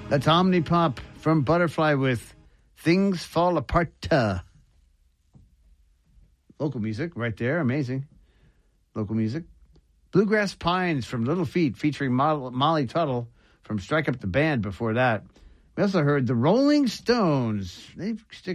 That's Omnipop from Butterfly with Things Fall Apart. Local music right there. Amazing. Local music. Bluegrass Pines from Little Feat featuring Molly Tuttle from Strike Up the Band before that. We also heard the Rolling Stones. They stick